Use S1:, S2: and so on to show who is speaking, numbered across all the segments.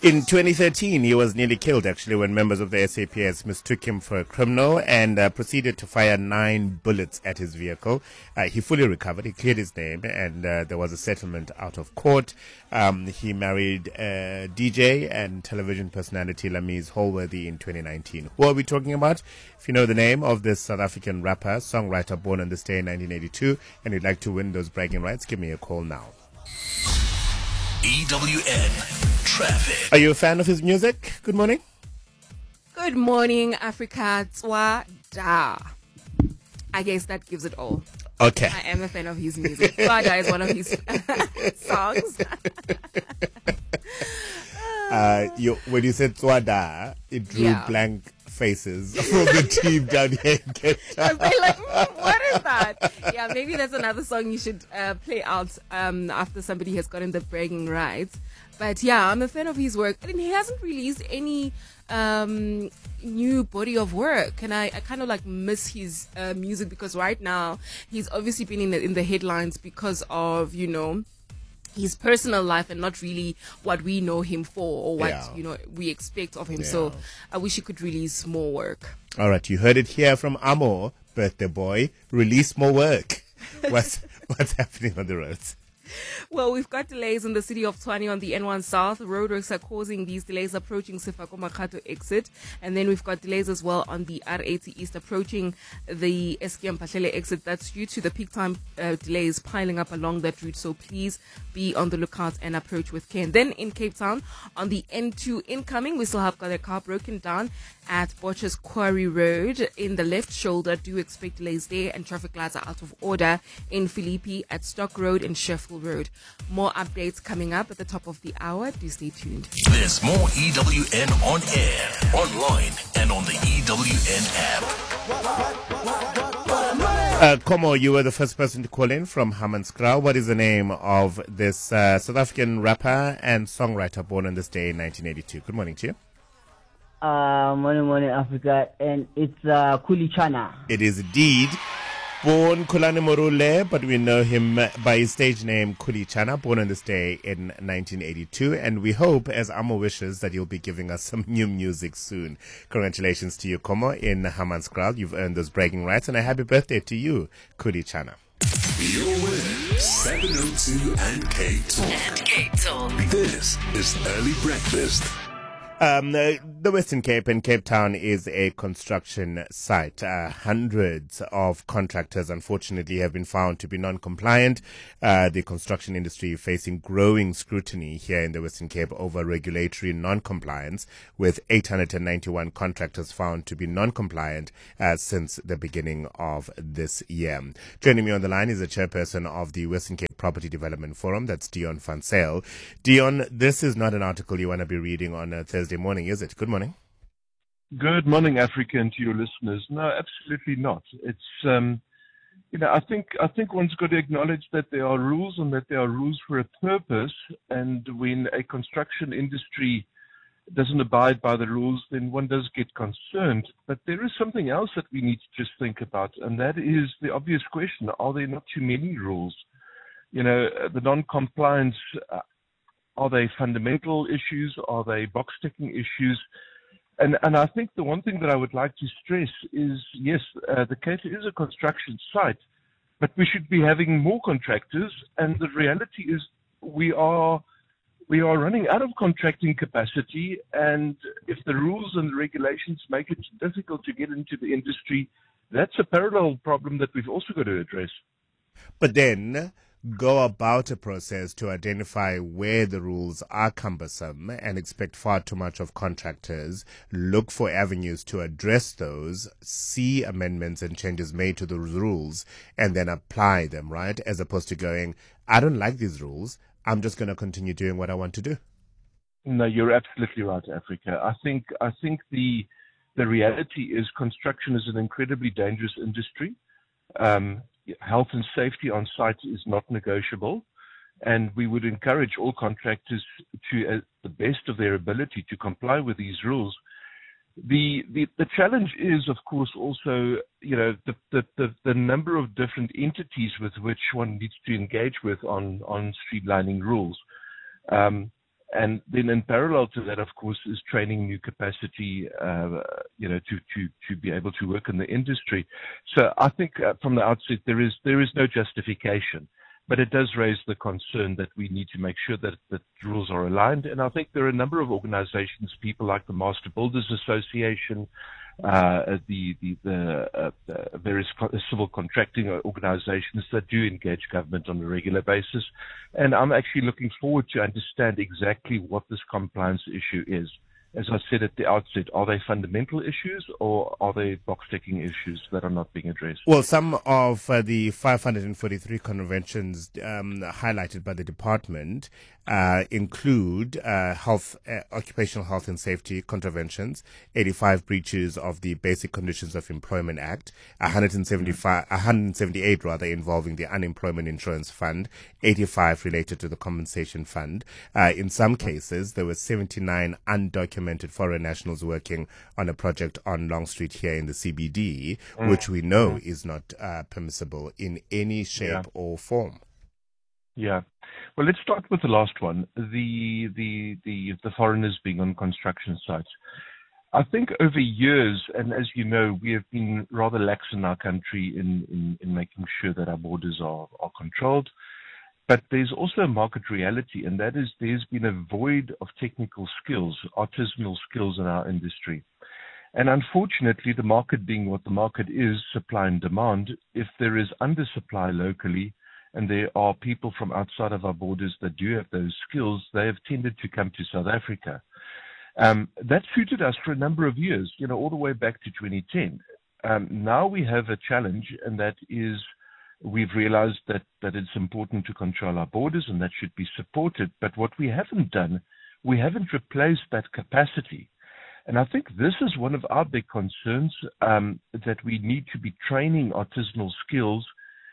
S1: In 2013, he was nearly killed, actually, when members of the SAPS mistook him for a criminal and proceeded to fire 9 bullets at his vehicle. He fully recovered. He cleared his name, and there was a settlement out of court. He married DJ and television personality Lamise Holworthy in 2019. Who are we talking about? If you know the name of this South African rapper, songwriter born on this day in 1982, and you'd like to win those bragging rights, give me a call now.
S2: EWN Traffic.
S1: Are you a fan of his music? Good morning.
S3: Good morning, Africa. Tswada. I guess that gives it all.
S1: Okay.
S3: I am a fan of his music. Tswada is one of his songs.
S1: When you said Tswada, it drew blank faces from the team down here in Cape Town.
S3: I've been like, what is that? Yeah, maybe that's another song you should play out after somebody has gotten the bragging rights. But yeah, I'm a fan of his work. And he hasn't released any new body of work. And I kind of like miss his music because right now he's obviously been in the headlines because of, his personal life and not really what we know him for or what we expect of him. Yeah. So I wish he could release more work.
S1: All right, you heard it here from Amo, birthday boy. Release more work. What's happening on the roads?
S3: Well, we've got delays in the city of Tshwane on the N1 South. Roadworks are causing these delays approaching Sefako Makgato exit. And then we've got delays as well on the R80 East approaching the Eskom Mphahlele exit. That's due to the peak time delays piling up along that route. So please be on the lookout and approach with care. And then in Cape Town on the N2 incoming, we still have got a car broken down at Botcher's Quarry Road in the left shoulder. Do expect delays there, and traffic lights are out of order in Philippi at Stock Road and Sheffield Road. More updates coming up at the top of the hour. Do stay tuned.
S2: There's more EWN on air, online, and on the EWN app.
S1: Como, you were the first person to call in from Hammanskraal. What is the name of this South African rapper and songwriter born on this day in 1982? Good morning to you.
S4: Morning, Africa, and it's Kulichana.
S1: It is indeed. Born Khulani Morule, but we know him by his stage name Kulichana, born on this day in 1982. And we hope, as Amo wishes, that you'll be giving us some new music soon. Congratulations to you, Como, in Hammanskraal. You've earned those bragging rights, and a happy birthday to you, Kulichana.
S2: Your winner, 702 and K-Talk. This is Early Breakfast.
S1: The Western Cape and Cape Town is a construction site. Hundreds of contractors, unfortunately, have been found to be non-compliant. The construction industry facing growing scrutiny here in the Western Cape over regulatory non-compliance, with 891 contractors found to be non-compliant since the beginning of this year. Joining me on the line is the chairperson of the Western Cape Property Development Forum, that's Dion van Zyl. Dion, this is not an article you want to be reading on a Thursday morning, is it? Good morning.
S5: Good morning, Africa, and to your listeners. No, absolutely not. It's, I think one's got to acknowledge that there are rules and that there are rules for a purpose. And when a construction industry doesn't abide by the rules, then one does get concerned. But there is something else that we need to just think about, and that is the obvious question: are there not too many rules? The non-compliance. Are they fundamental issues? Are they box-ticking issues? And I think the one thing that I would like to stress is, yes, the Cape is a construction site, but we should be having more contractors. And the reality is we are running out of contracting capacity. And if the rules and the regulations make it difficult to get into the industry, that's a parallel problem that we've also got to address.
S1: But then go about a process to identify where the rules are cumbersome and expect far too much of contractors, look for avenues to address those, see amendments and changes made to those rules, and then apply them, right? As opposed to going, I don't like these rules, I'm just going to continue doing what I want to do.
S5: No, you're absolutely right, Africa. I think the reality is construction is an incredibly dangerous industry. Health and safety on site is not negotiable, and we would encourage all contractors to, the best of their ability, to comply with these rules. The challenge is, of course, also the number of different entities with which one needs to engage with on streamlining rules. And then in parallel to that, of course, is training new capacity, to be able to work in the industry. So I think from the outset, there is no justification, but it does raise the concern that we need to make sure that rules are aligned. And I think there are a number of organizations, people like the Master Builders Association, the various civil contracting organizations that do engage government on a regular basis. And I'm actually looking forward to understand exactly what this compliance issue is. As I said at the outset, are they fundamental issues or are they box-ticking issues that are not being addressed?
S1: Well, some of the 543 conventions highlighted by the department include occupational health and safety contraventions, 85 breaches of the Basic Conditions of Employment Act, 178 involving the Unemployment Insurance Fund, 85 related to the Compensation Fund. In some cases, there were 79 undocumented foreign nationals working on a project on Long Street here in the CBD, which we know is not permissible in any shape or form.
S5: Yeah. Well, let's start with the last one, the foreigners being on construction sites. I think over years, and as you know, we have been rather lax in our country in making sure that our borders are controlled. But there's also a market reality, and that is there's been a void of technical skills, artisanal skills in our industry. And unfortunately, the market being what the market is, supply and demand, if there is undersupply locally, and there are people from outside of our borders that do have those skills, they have tended to come to South Africa. That suited us for a number of years, all the way back to 2010. Now we have a challenge, and that is we've realized that it's important to control our borders, and that should be supported. But what we haven't done, we haven't replaced that capacity. And I think this is one of our big concerns, that we need to be training artisanal skills.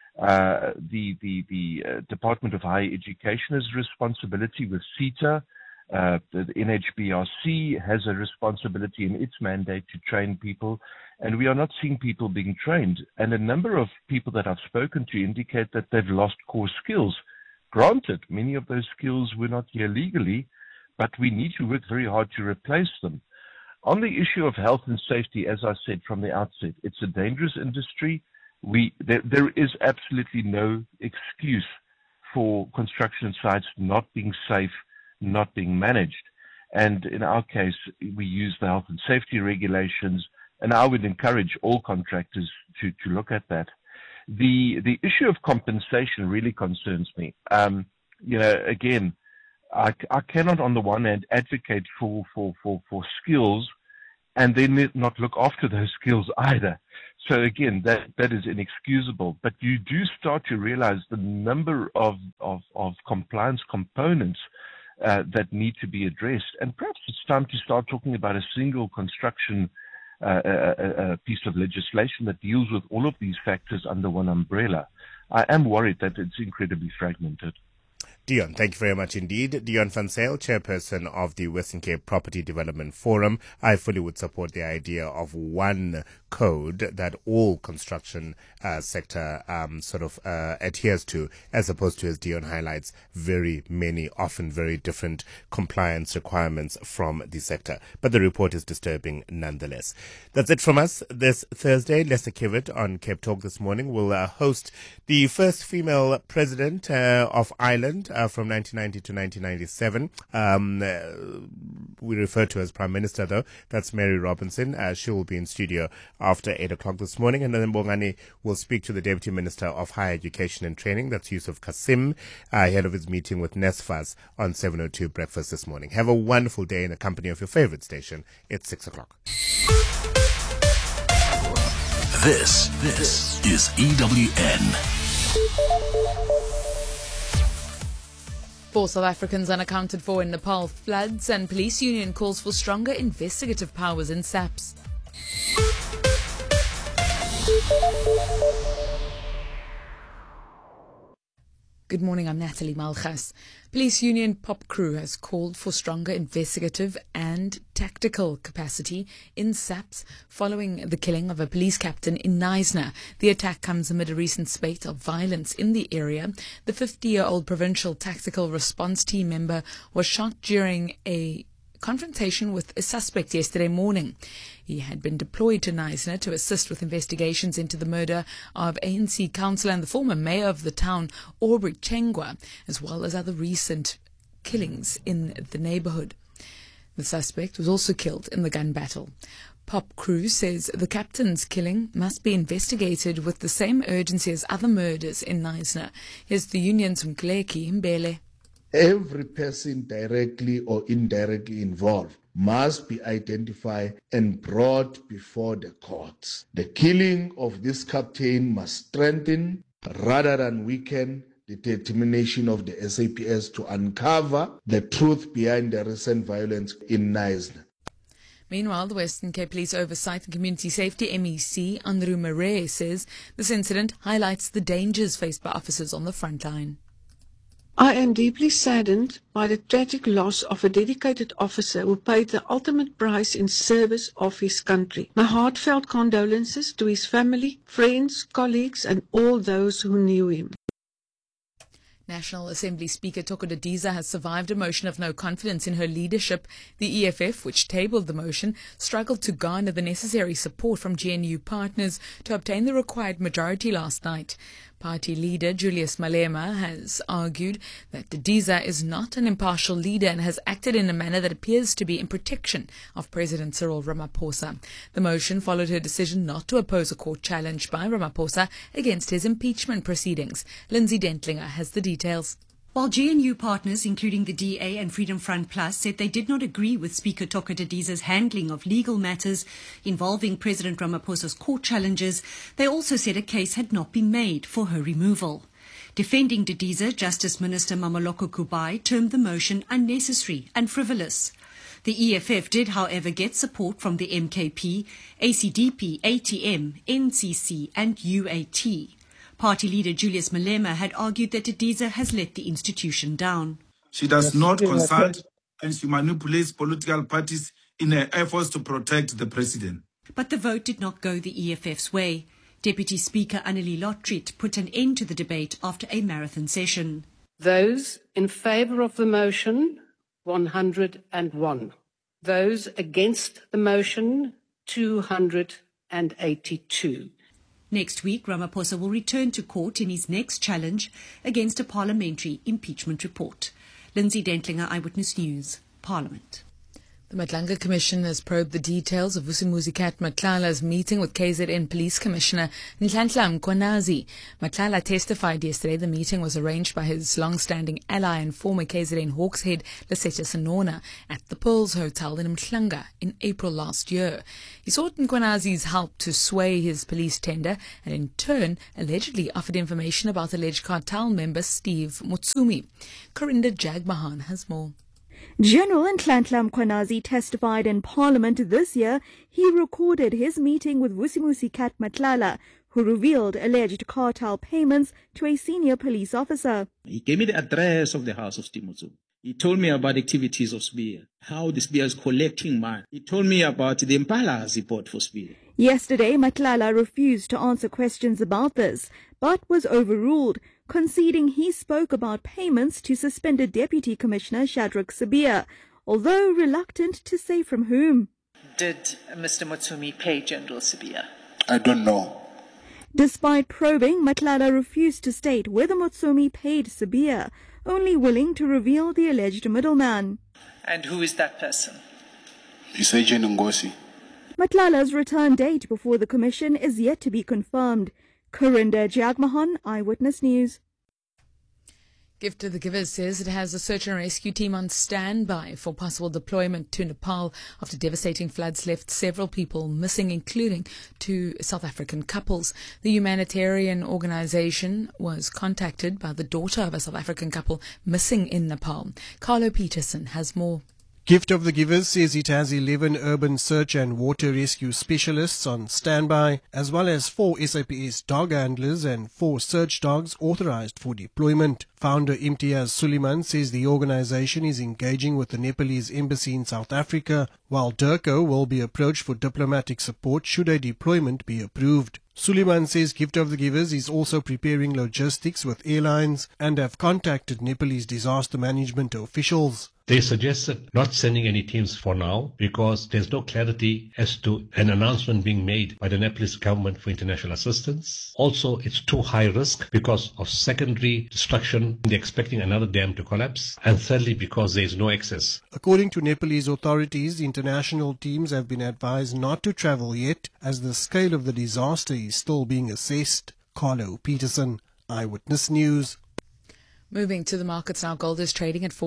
S5: The Department of Higher Education has responsibility with CETA. The NHBRC has a responsibility in its mandate to train people, and we are not seeing people being trained. And a number of people that I've spoken to indicate that they've lost core skills. Granted, many of those skills were not here legally, but we need to work very hard to replace them. On the issue of health and safety, as I said from the outset, it's a dangerous industry. There is absolutely no excuse for construction sites not being safe, not being managed. And in our case, we use the health and safety regulations, and I would encourage all contractors to look at that. The issue of compensation really concerns me. Again, I cannot on the one hand advocate for skills and then not look after those skills either. So again, that is inexcusable. But you do start to realize the number of compliance components that need to be addressed. And perhaps it's time to start talking about a single construction piece of legislation that deals with all of these factors under one umbrella. I am worried that it's incredibly fragmented.
S1: Dion, thank you very much indeed. Dion van Zyl, chairperson of the Western Cape Property Development Forum. I fully would support the idea of one code that all construction sector adheres to, as opposed to, as Dion highlights, very many, often very different compliance requirements from the sector. But the report is disturbing nonetheless. That's it from us this Thursday. Lester Kiewit on Cape Talk this morning will host the first female president of Ireland from 1990 to 1997. We refer to as Prime Minister, though. That's Mary Robinson. She will be in studio after 8 o'clock this morning. And then Bongani will speak to the Deputy Minister of Higher Education and Training. That's Yusuf Kasim, ahead of his meeting with NSFAS on 7:02 breakfast this morning. Have a wonderful day in the company of your favorite station. It's 6 o'clock.
S2: This is EWN.
S6: 4 South Africans unaccounted for in Nepal floods, and police union calls for stronger investigative powers in SAPS. Good morning, I'm Natalie Malchas. Police Union Pop Crew has called for stronger investigative and tactical capacity in SAPS following the killing of a police captain in Knysna. The attack comes amid a recent spate of violence in the area. The 50-year-old provincial tactical response team member was shot during a confrontation with a suspect yesterday morning. He had been deployed to Knysna to assist with investigations into the murder of ANC councillor and the former mayor of the town, Aubrey Chengwa, as well as other recent killings in the neighbourhood. The suspect was also killed in the gun battle. Pop Crew says the captain's killing must be investigated with the same urgency as other murders in Knysna. Here's the union's Mkleki Mbele.
S7: Every person directly or indirectly involved must be identified and brought before the courts. The killing of this captain must strengthen rather than weaken the determination of the SAPS to uncover the truth behind the recent violence in Knysna.
S6: Meanwhile, the Western Cape Police Oversight and Community Safety MEC, Andrew Murray, says this incident highlights the dangers faced by officers on the front line.
S8: I am deeply saddened by the tragic loss of a dedicated officer who paid the ultimate price in service of his country. My heartfelt condolences to his family, friends, colleagues and all those who knew him.
S6: National Assembly Speaker Toko Didiza has survived a motion of no confidence in her leadership. The EFF, which tabled the motion, struggled to garner the necessary support from GNU partners to obtain the required majority last night. Party leader Julius Malema has argued that Didiza is not an impartial leader and has acted in a manner that appears to be in protection of President Cyril Ramaphosa. The motion followed her decision not to oppose a court challenge by Ramaphosa against his impeachment proceedings. Lindsay Dentlinger has the details.
S9: While GNU partners, including the DA and Freedom Front Plus, said they did not agree with Speaker Toko Didiza's handling of legal matters involving President Ramaphosa's court challenges, they also said a case had not been made for her removal. Defending Didiza, Justice Minister Mameloko Kubai termed the motion unnecessary and frivolous. The EFF did, however, get support from the MKP, ACDP, ATM, NCC and UAT. Party leader Julius Malema had argued that Didiza has let the institution down.
S10: She does not consult and she manipulates political parties in her efforts to protect the president.
S9: But the vote did not go the EFF's way. Deputy Speaker Annelie Lotriet put an end to the debate after a marathon session.
S11: Those in favour of the motion, 101. Those against the motion, 282.
S9: Next week, Ramaphosa will return to court in his next challenge against a parliamentary impeachment report. Lindsay Dentlinger, Eyewitness News, Parliament.
S6: The Matlanga Commission has probed the details of Vusimuzi Cat Matlala's meeting with KZN Police Commissioner Nhlanhla Mkhwanazi. Matlala testified yesterday the meeting was arranged by his long-standing ally and former KZN Hawks head Lesetja Senona at the Pearls Hotel in Mhlanga in April last year. He sought Mkhwanazi's help to sway his police tender and in turn allegedly offered information about alleged cartel member Steve Motsumi. Corinda Jagmahan has more.
S12: General Nhlanhla Mkhwanazi testified in Parliament this year. He recorded his meeting with Vusimuzi Cat Matlala, who revealed alleged cartel payments to a senior police officer.
S13: He gave me the address of the house of Steve Motsumi. He told me about activities of Spear, how the Spear is collecting money. He told me about the Impalas he bought for Spear.
S12: Yesterday, Matlala refused to answer questions about this, but was overruled, conceding he spoke about payments to suspended Deputy Commissioner Shadrack Sibiya, although reluctant to say from whom.
S14: Did Mr. Motsumi pay General Sibiya?
S15: I don't know.
S12: Despite probing, Matlala refused to state whether Motsumi paid Sibiya, only willing to reveal the alleged middleman.
S14: And who is that person?
S15: It's Agent Ngosi.
S12: Matlala's return date before the commission is yet to be confirmed. Corinda Jagmahan, Eyewitness News.
S6: Gift to the Givers says it has a search and rescue team on standby for possible deployment to Nepal after devastating floods left several people missing, including 2 South African couples. The humanitarian organization was contacted by the daughter of a South African couple missing in Nepal. Carlo Peterson has more.
S16: Gift of the Givers says it has 11 urban search and water rescue specialists on standby, as well as 4 SAPS dog handlers and 4 search dogs authorized for deployment. Founder Imtiaz Suleiman says the organization is engaging with the Nepalese embassy in South Africa, while DIRCO will be approached for diplomatic support should a deployment be approved. Suleiman says Gift of the Givers is also preparing logistics with airlines and have contacted Nepalese disaster management officials.
S17: They suggested not sending any teams for now because there's no clarity as to an announcement being made by the Nepalese government for international assistance. Also, it's too high risk because of secondary destruction. They're expecting another dam to collapse. And thirdly, because there is no access.
S16: According to Nepalese authorities, international teams have been advised not to travel yet as the scale of the disaster is still being assessed. Carlo Peterson, Eyewitness News.
S6: Moving to the markets now, gold is trading at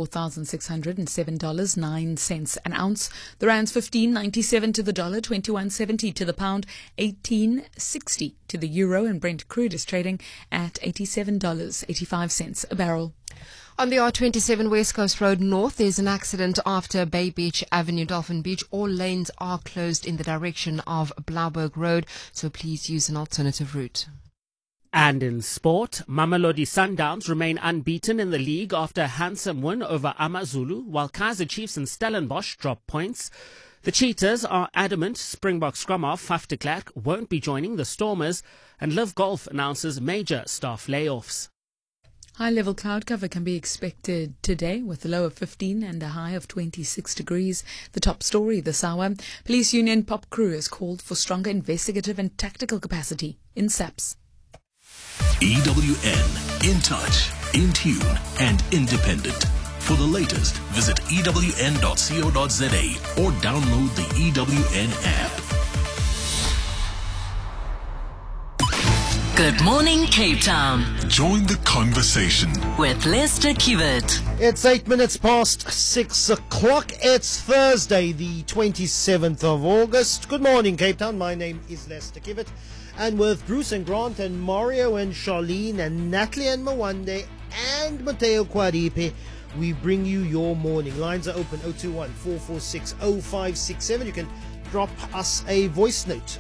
S6: $4,607.09 an ounce. The rand's 15.97 to the dollar, 21.70 to the pound, 18.60 to the euro, and Brent crude is trading at $87.85 a barrel.
S18: On the R27 West Coast Road North, there's an accident after Bay Beach Avenue, Dolphin Beach. All lanes are closed in the direction of Blauberg Road, so please use an alternative route.
S19: And in sport, Mamelodi Sundowns remain unbeaten in the league after a handsome win over AmaZulu, while Kaizer Chiefs and Stellenbosch drop points. The Cheetahs are adamant Springbok scrum half Faf de Klerk won't be joining the Stormers, and Liv Golf announces major staff layoffs.
S6: High-level cloud cover can be expected today with a low of 15 and a high of 26 degrees. The top story this hour, Police Union Pop Crew has called for stronger investigative and tactical capacity in SAPS.
S2: EWN, in touch, in tune, and independent. For the latest, visit ewn.co.za or download the EWN app.
S20: Good morning, Cape Town.
S2: Join the conversation
S20: with Lester Kiewit.
S21: It's 8 minutes past 6 o'clock. It's Thursday, the 27th of August. Good morning, Cape Town. My name is Lester Kiewit. And with Bruce and Grant and Mario and Charlene and Natalie and Mwande and Mateo Kwadipe, we bring you your morning. Lines are open 021-446-0567. You can drop us a voice note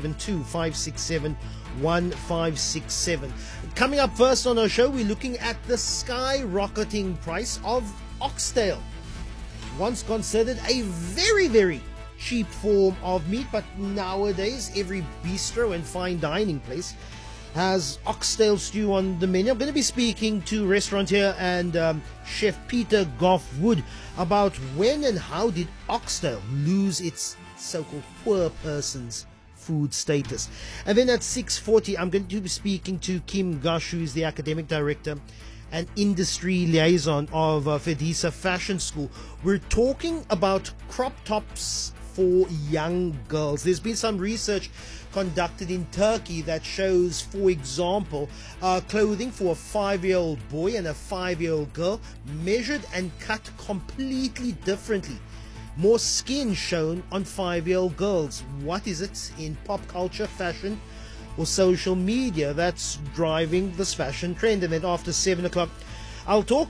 S21: 072-567-1567. Coming up first on our show, we're looking at the skyrocketing price of oxtail. Once considered a very, very cheap form of meat, but nowadays every bistro and fine dining place has oxtail stew on the menu. I'm going to be speaking to restaurateur and Chef Peter Goff Wood about when and how did oxtail lose its so-called poor person's food status. And then at 6:40, I'm going to be speaking to Kim Gush, who is the academic director and industry liaison of Fedisa Fashion School. We're talking about crop tops for young girls. There's been some research conducted in Turkey that shows, for example, clothing for a 5-year-old boy and a 5-year-old girl measured and cut completely differently. More skin shown on 5-year-old girls. What is it in pop culture, fashion, or social media that's driving this fashion trend? And then after 7 o'clock, I'll talk